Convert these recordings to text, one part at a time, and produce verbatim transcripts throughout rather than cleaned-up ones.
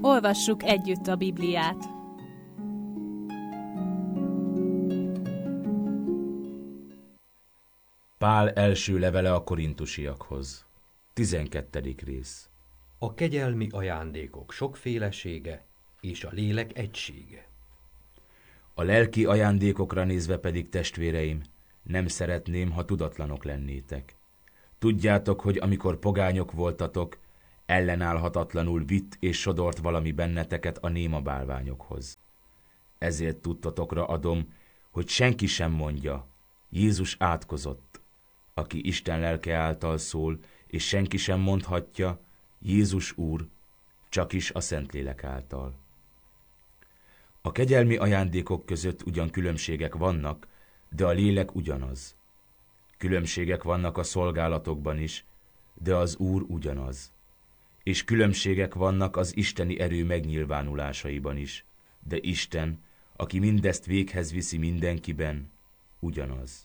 Olvassuk együtt a Bibliát. Pál első levele a korintusiakhoz. tizenkettedik rész. A kegyelmi ajándékok sokfélesége és a lélek egysége. A lelki ajándékokra nézve pedig, testvéreim, nem szeretném, ha tudatlanok lennétek. Tudjátok, hogy amikor pogányok voltatok, ellenállhatatlanul vitt és sodort valami benneteket a néma bálványokhoz. Ezért tudtatokra adom, hogy senki sem mondja, Jézus átkozott, aki Isten lelke által szól, és senki sem mondhatja, Jézus Úr, csak is a Szentlélek által. A kegyelmi ajándékok között ugyan különbségek vannak, de a lélek ugyanaz. Különbségek vannak a szolgálatokban is, de az Úr ugyanaz. És különbségek vannak az isteni erő megnyilvánulásaiban is, de Isten, aki mindezt véghez viszi mindenkiben, ugyanaz.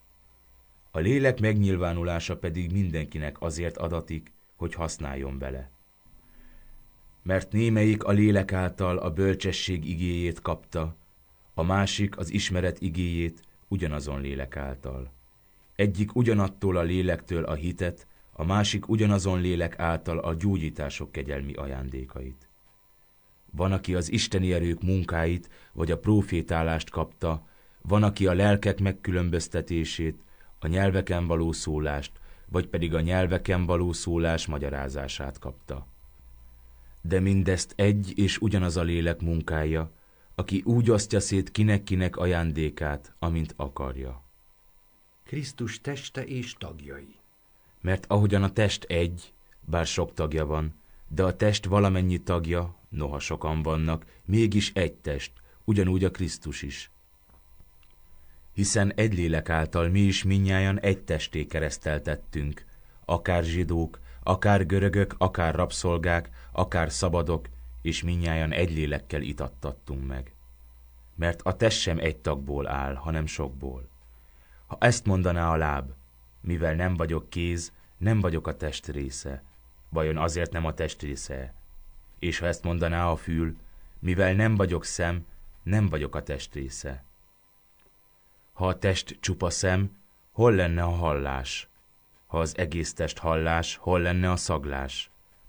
A lélek megnyilvánulása pedig mindenkinek azért adatik, hogy használjon vele. Mert némelyik a lélek által a bölcsesség igéjét kapta, a másik az ismeret igéjét ugyanazon lélek által. Egyik ugyanattól a lélektől a hitet, a másik ugyanazon lélek által a gyógyítások kegyelmi ajándékait. Van, aki az isteni erők munkáit, vagy a prófétálást kapta, van, aki a lelkek megkülönböztetését, a nyelveken való szólást, vagy pedig a nyelveken való szólás magyarázását kapta. De mindezt egy és ugyanaz a lélek munkája, aki úgy osztja szét kinek-kinek ajándékát, amint akarja. Krisztus teste és tagjai. Mert ahogyan a test egy, bár sok tagja van, de a test valamennyi tagja, noha sokan vannak, mégis egy test, ugyanúgy a Krisztus is. Hiszen egy lélek által mi is mindnyájan egy testé kereszteltettünk, akár zsidók, akár görögök, akár rabszolgák, akár szabadok, és mindnyájan egy lélekkel itattattunk meg. Mert a test sem egy tagból áll, hanem sokból. Ha ezt mondaná a láb, mivel nem vagyok kéz, nem vagyok a test része, vajon azért nem a test része? És ha ezt mondaná a fül, mivel nem vagyok szem, nem vagyok a test része. Ha a test csupa szem, hol lenne a hallás? Ha az egész test hallás, hol lenne a szaglás?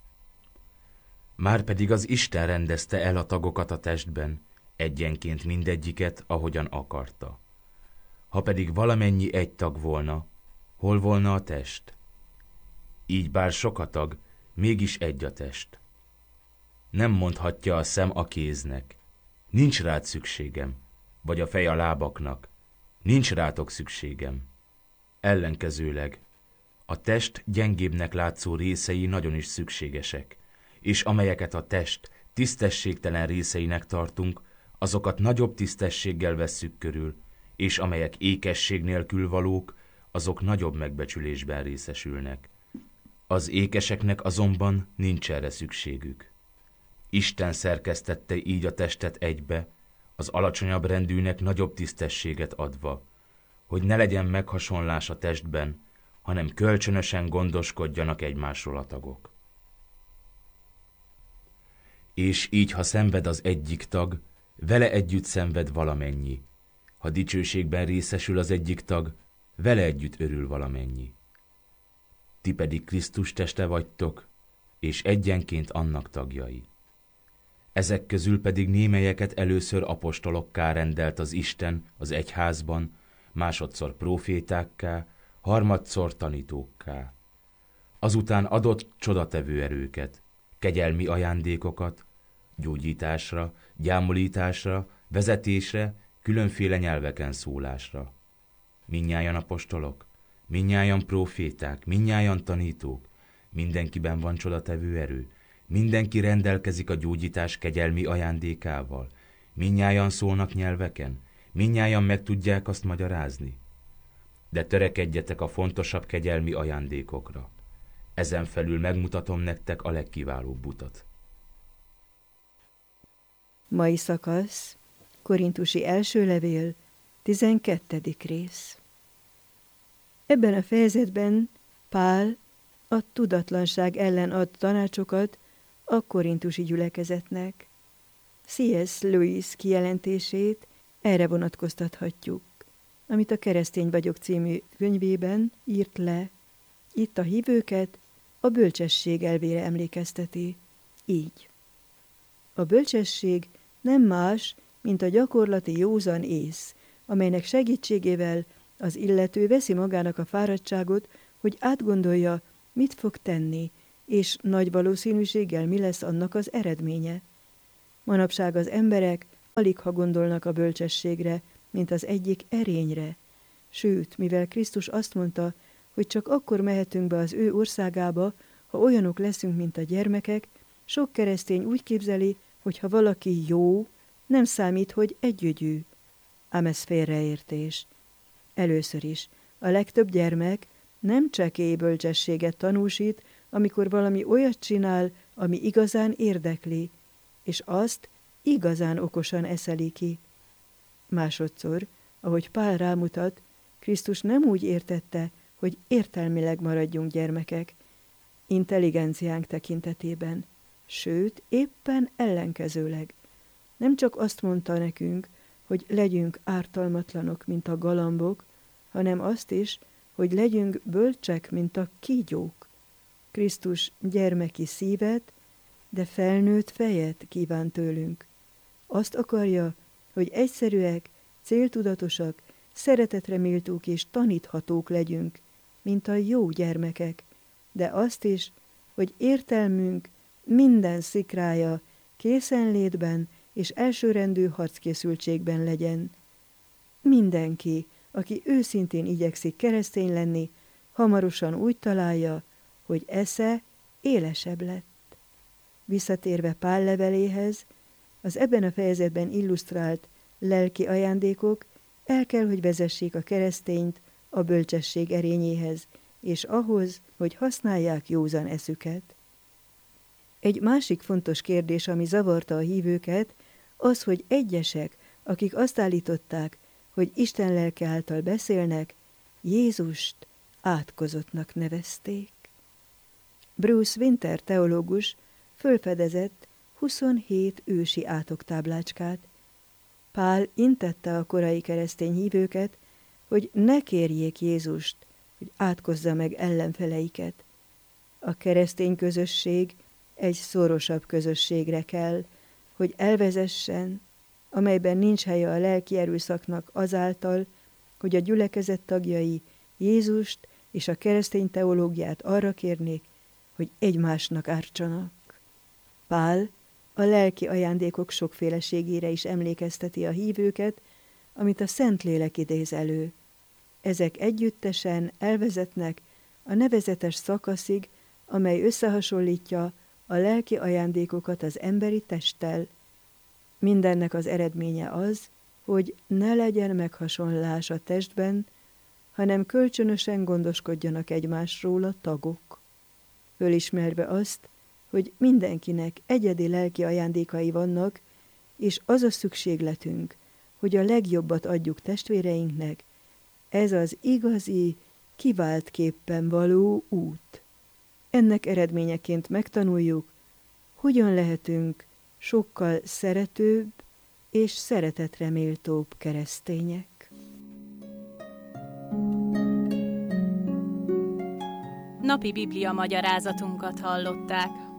Márpedig az Isten rendezte el a tagokat a testben, egyenként mindegyiket, ahogyan akarta. Ha pedig valamennyi egy tag volna, hol volna a test? Így bár sok a tag, mégis egy a test. Nem mondhatja a szem a kéznek, nincs rád szükségem, vagy a fej a lábaknak, nincs rátok szükségem. Ellenkezőleg, a test gyengébbnek látszó részei nagyon is szükségesek, és amelyeket a test tisztességtelen részeinek tartunk, azokat nagyobb tisztességgel vesszük körül, és amelyek ékesség nélkül valók, azok nagyobb megbecsülésben részesülnek. Az ékeseknek azonban nincs erre szükségük. Isten szerkesztette így a testet egybe, az alacsonyabb rendűnek nagyobb tisztességet adva, hogy ne legyen meghasonlás a testben, hanem kölcsönösen gondoskodjanak egymásról a tagok. És így, ha szenved az egyik tag, vele együtt szenved valamennyi. Ha dicsőségben részesül az egyik tag, vele együtt örül valamennyi. Ti pedig Krisztus teste vagytok, és egyenként annak tagjai. Ezek közül pedig némelyeket először apostolokká rendelt az Isten az egyházban, másodszor prófétákká, harmadszor tanítókká. Azután adott csodatevő erőket, kegyelmi ajándékokat, gyógyításra, gyámolításra, vezetésre, különféle nyelveken szólásra. Mindnyájan apostolok, mindnyájan próféták, mindnyájan tanítók, mindenkiben van csodatevő erő, mindenki rendelkezik a gyógyítás kegyelmi ajándékával, mindnyájan szólnak nyelveken, mindnyájan meg tudják azt magyarázni. De törekedjetek a fontosabb kegyelmi ajándékokra. Ezen felül megmutatom nektek a legkiválóbb utat. Mai szakasz, Korintusi első levél, tizenkettedik rész. Ebben a fejezetben Pál a tudatlanság ellen ad tanácsokat a korintusi gyülekezetnek. C S Lewis kijelentését erre vonatkoztathatjuk, amit a Keresztény vagyok című könyvében írt le. Itt a hívőket a bölcsesség elvére emlékezteti. Így. A bölcsesség nem más, mint a gyakorlati józan ész, amelynek segítségével az illető veszi magának a fáradtságot, hogy átgondolja, mit fog tenni, és nagy valószínűséggel mi lesz annak az eredménye. Manapság az emberek alig ha gondolnak a bölcsességre, mint az egyik erényre. Sőt, mivel Krisztus azt mondta, hogy csak akkor mehetünk be az ő országába, ha olyanok leszünk, mint a gyermekek, sok keresztény úgy képzeli, hogy ha valaki jó, nem számít, hogy együgyű. Ám ez félreértés. Először is, a legtöbb gyermek nem csekély bölcsességet tanúsít, amikor valami olyat csinál, ami igazán érdekli, és azt igazán okosan eszeli ki. Másodszor, ahogy Pál rámutat, Krisztus nem úgy értette, hogy értelmileg maradjunk gyermekek, intelligenciánk tekintetében, sőt, éppen ellenkezőleg. Nem csak azt mondta nekünk, hogy legyünk ártalmatlanok, mint a galambok, hanem azt is, hogy legyünk bölcsek, mint a kígyók. Krisztus gyermeki szívet, de felnőtt fejet kíván tőlünk. Azt akarja, hogy egyszerűek, céltudatosak, szeretetre méltók és taníthatók legyünk, mint a jó gyermekek, de azt is, hogy értelmünk minden szikrája készenlétben és elsőrendű harckészültségben legyen. Mindenki, aki őszintén igyekszik keresztény lenni, hamarosan úgy találja, hogy esze élesebb lett. Visszatérve Pál leveléhez, az ebben a fejezetben illusztrált lelki ajándékok el kell, hogy vezessék a keresztényt a bölcsesség erényéhez, és ahhoz, hogy használják józan eszüket. Egy másik fontos kérdés, ami zavarta a hívőket, az, hogy egyesek, akik azt állították, hogy Isten lelke által beszélnek, Jézust átkozottnak nevezték. Bruce Winter teológus fölfedezett huszonhét ősi átoktáblácskát. Pál intette a korai keresztény hívőket, hogy ne kérjék Jézust, hogy átkozza meg ellenfeleiket. A keresztény közösség egy szorosabb közösségre kell, hogy elvezessen, amelyben nincs helye a lelki erőszaknak azáltal, hogy a gyülekezet tagjai Jézust és a keresztény teológiát arra kérnék, hogy egymásnak ártsanak. Pál a lelki ajándékok sokféleségére is emlékezteti a hívőket, amit a Szentlélek idéz elő. Ezek együttesen elvezetnek a nevezetes szakaszig, amely összehasonlítja a lelki ajándékokat az emberi testtel. Mindennek az eredménye az, hogy ne legyen meghasonlás a testben, hanem kölcsönösen gondoskodjanak egymásról a tagok. Fölismerve azt, hogy mindenkinek egyedi lelki ajándékai vannak, és az a szükségletünk, hogy a legjobbat adjuk testvéreinknek, ez az igazi, kiváltképpen való út. Ennek eredményeként megtanuljuk, hogyan lehetünk sokkal szeretőbb és szeretetre méltóbb keresztények. Napi Biblia magyarázatunkat hallották.